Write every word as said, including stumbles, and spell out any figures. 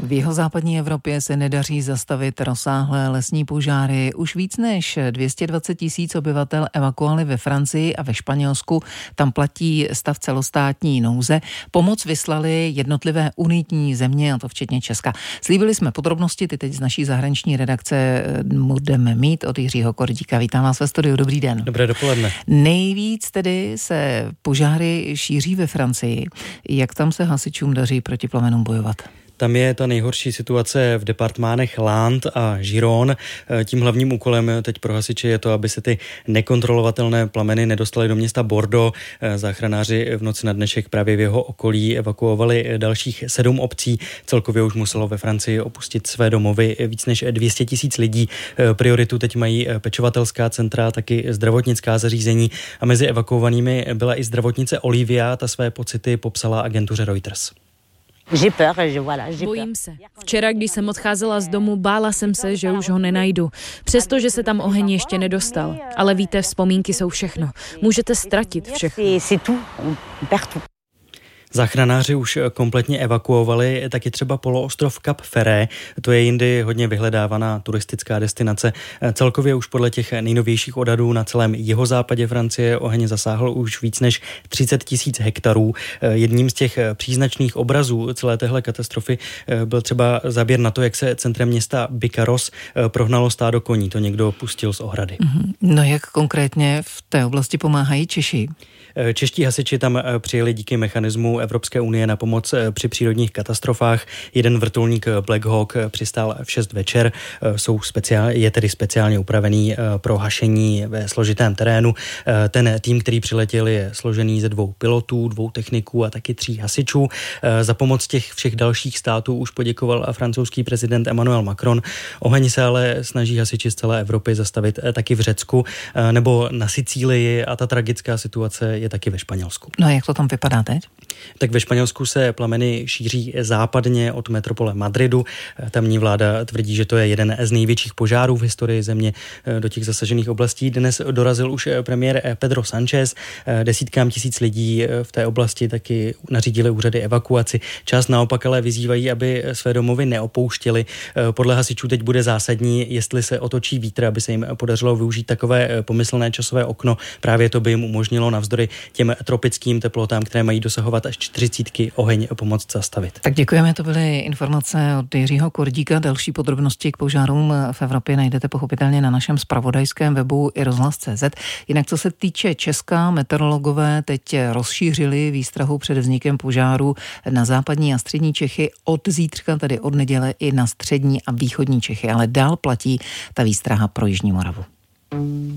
V jihozápadní Evropě se nedaří zastavit rozsáhlé lesní požáry. Už víc než dvě stě dvacet tisíc obyvatel evakuovali ve Francii a ve Španělsku. Tam platí stav celostátní nouze. Pomoc vyslali jednotlivé unitní země, a to včetně Česka. Slíbili jsme podrobnosti, ty teď z naší zahraniční redakce budeme mít od Jiřího Kordíka. Vítám vás ve studiu, dobrý den. Dobré dopoledne. Nejvíc tedy se požáry šíří ve Francii. Jak tam se hasičům daří proti plamenům bojovat? Tam je ta nejhorší situace v departmánech Landes a Gironde. Tím hlavním úkolem teď pro hasiče je to, aby se ty nekontrolovatelné plameny nedostaly do města Bordeaux. Záchranáři v noci na dnešek právě v jeho okolí evakuovali dalších sedm obcí. Celkově už muselo ve Francii opustit své domovy víc než dvě stě tisíc lidí. Prioritu teď mají pečovatelská centra, taky zdravotnická zařízení a mezi evakuovanými byla i zdravotnice Olivia. Ta své pocity popsala agentuře Reuters. Bojím se. Včera, když jsem odcházela z domu, bála jsem se, že už ho nenajdu. Přestože se tam oheň ještě nedostal. Ale víte, vzpomínky jsou všechno. Můžete ztratit všechno. Záchranáři už kompletně evakuovali taky třeba poloostrov Cap Ferret. To je jindy hodně vyhledávaná turistická destinace. Celkově už podle těch nejnovějších odhadů na celém jihozápadě Francie oheň zasáhl už víc než třicet tisíc hektarů. Jedním z těch příznačných obrazů celé téhle katastrofy byl třeba záběr na to, jak se centrem města Bicaros prohnalo stádo koní. To někdo pustil z ohrady. No jak konkrétně v té oblasti pomáhají Češi? Čeští hasiči tam přijeli díky mechanismu Evropské unie na pomoc při přírodních katastrofách. Jeden vrtulník Black Hawk přistál v šest večer. Jsou speciál, je tedy speciálně upravený pro hašení ve složitém terénu. Ten tým, který přiletěl, je složený ze dvou pilotů, dvou techniků a taky tří hasičů. Za pomoc těch všech dalších států už poděkoval francouzský prezident Emmanuel Macron. Oheň se ale snaží hasiči z celé Evropy zastavit taky v Řecku nebo na Sicílii a ta tragická situace je taky ve Španělsku. No a jak to tam vypadá teď? Tak ve Španělsku se plameny šíří západně od metropole Madridu. Tamní vláda tvrdí, že to je jeden z největších požárů v historii země. Do těch zasažených oblastí dnes dorazil už premiér Pedro Sánchez. Desítkám tisíc lidí v té oblasti taky nařídili úřady evakuaci. Část naopak ale vyzývají, aby své domovy neopouštěli. Podle hasičů teď bude zásadní, jestli se otočí vítr, aby se jim podařilo využít takové pomyslné časové okno. Právě to by jim umožnilo navzdory těm tropickým teplotám, které mají dosahovat až čtyřicítky, oheň pomoct zastavit. Tak děkujeme, to byly informace od Jiřího Kordíka. Další podrobnosti k požárům v Evropě najdete pochopitelně na našem zpravodajském webu i rozhlas tečka cé zet. Jinak co se týče Česka, meteorologové teď rozšířili výstrahu před vznikem požáru na západní a střední Čechy od zítřka, tedy od neděle i na střední a východní Čechy, ale dál platí ta výstraha pro jižní Moravu.